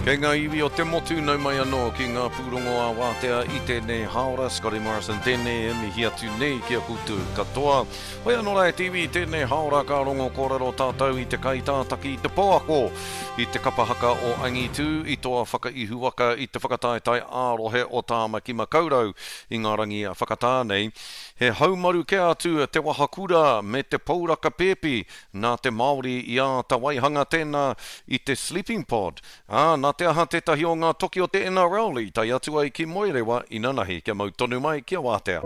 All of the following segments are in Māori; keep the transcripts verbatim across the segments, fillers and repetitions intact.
Kei ngā iwi o te motu nau mai anō ki ngā pūrongo a wātea i tēnei haora, Scotty Morrison tēnei e mihi atu nei ki a koutou katoa. Hoi anō rai T V tēnei haora ka rongo kōrero tātou i te kaitātaki i te pōako, i te kapahaka o Angitu, i toa whakaihuaka i te whakataetai ārohe o Tāmaki Makaurau i ngā rangi a whakatānei. He haumaru ke atu te wahakura me te pauraka pēpi nā te Māori i a ta waihanga tēnā i te sleeping pod. Ah, nā te aha tētahi o ngā toki o te N R L i tai atu ai ki Moerewa i nanahi kia mau tonu mai kia wātea.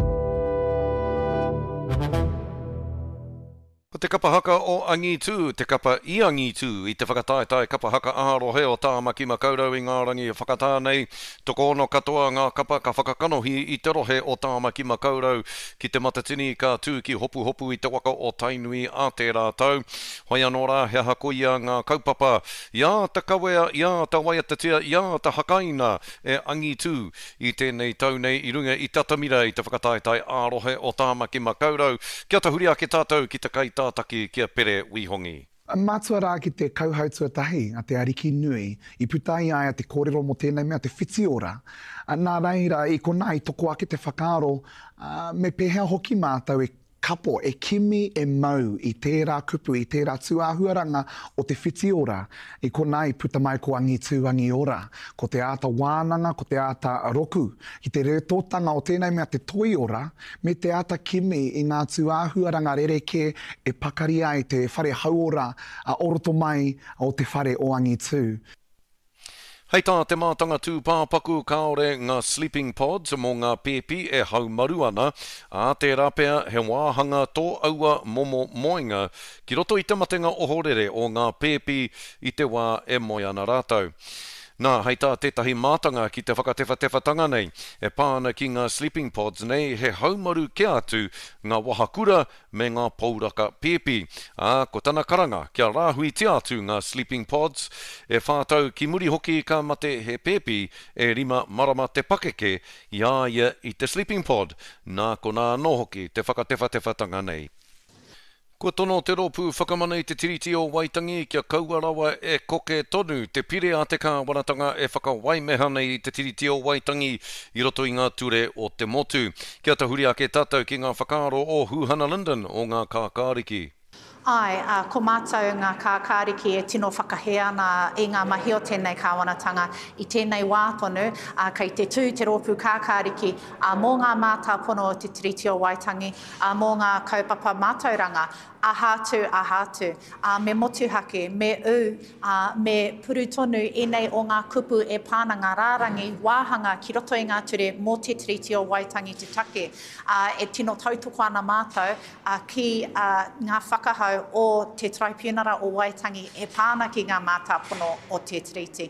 Ko te kapahaka o Angitu, te kapa i Angitu, i te whakataetai kapahaka ārohe o Tāmaki Makaurau i ngā rangi whakatānei. Toko ono katoa ngā kapa ka whakakanohi i te rohe o Tāmaki Makaurau ki te matatini ka tū ki hopu hopu i te waka o Tainui a te rātau. Hoi anō rā, he hakoia ngā kaupapa, ia ta kawea, ia ta waiatatia, ia ta hakaina e Angitu i tēnei tau nei i runga i tatamira i te whakataetai ārohe o Tāmaki Makaurau. Kia tahuri ake tātou ki te kaita tātaki kia pere wihongi. Mātua rā ki te kauhau tuatahi a te ariki nui, i putai ai a te kōrero mo tēnei mea te whiti ora. Nā reira, i konā i toko ake te whakaaro, uh, me pēhea hoki mātou e kapo, e kimi e mau i tērā kupu, i tērā tuāhuaranga o te whiti ora, i konā i puta mai ko Angitu angi ora, ko te āta wānanga, ko te āta roku, ki te retotanga o tēnei mea te toi ora, me te āta kimi i ngā tuāhuaranga rereke e pakari ai te whare hauora a oroto mai o te whare o Angitu. Hei tā te mātanga tū pāpaku kaore ngā sleeping pods mō ngā pēpi e haumaru ana, a te rapea he wāhanga tō aua momo moinga ki roto i te matenga ohorere o ngā pēpi i te wā e moi ana rātau. Nā, hei tā tētahi mātanga ki te whakatewhatewhatanga nei, e pāna ki ngā sleeping pods nei he haumaru ke atu ngā wahakura me ngā pauraka pēpi. Ā, ko tana karanga kia rāhui te atu ngā sleeping pods, e whātau ki muri hoki ka mate he pēpi e rima marama te pakeke ia ia i te sleeping pod, nā ko nā no hoki te whakatewhatewhatanga nei. Kua tono te ropu whakamana i te tiriti o Waitangi kia kaua rawa e koke tonu te pire a te kāwanatanga e whakawaimeha nei i te tiriti o Waitangi i roto i ngā ture o te motu. Kia tahuri ake tātou ki ngā whakaaro o Huhana Linden o ngā kākāriki. Ai, uh, ko mātou ngā kākāriki e tino whakahea ana i ngā mahi o tēnei kāwanatanga i tēnei wā tonu, uh, kei te tū te rōpū kākāriki uh, mō ngā mātāpono o te tiriti o Waitangi, uh, mō ngā kaupapa mātauranga, ahatu, ahatu, uh, me motuhake, me u, uh, me puru tonu e nei o ngā kupu e pāna ngā rārangi wāhanga ki roto i ngā ture mō te tiriti o Waitangi te take. Uh, e tino tautoko ana mātou uh, ki uh, ngā whakahau o te Tribunara o Waitangi e pāna ki ngā mātāpono o te tiriti.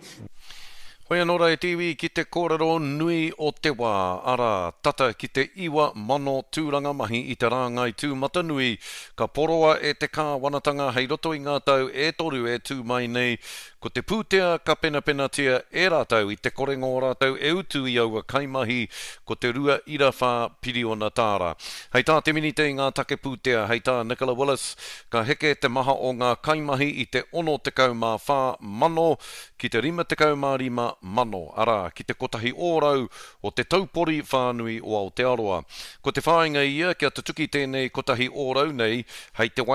Hoi anō rai T V ki te kōrero nui o te wā, ara tata ki te iwa mano tūranga mahi i te rāngai tū matanui, ka poroa e te kāwanatanga hei roto i ngā tau e toru e tū mai nei, ko te pūtea ka pena pena tia e rātau i te korengo rātau e utu i aua kaimahi, ko te rua ira whā piri o Natara. Hei tā te minite i ngā take pūtea, hei tā Nicola Willis, ka heke te maha o ngā kaimahi i te ono te kau mā whā mano, ki te rima te kau mā rima mano, ara, ki te kotahi ōrau o te taupori whānui o Aotearoa. Ko te whāinga ia kia te tuki tēnei kotahi ōrau nei, hei te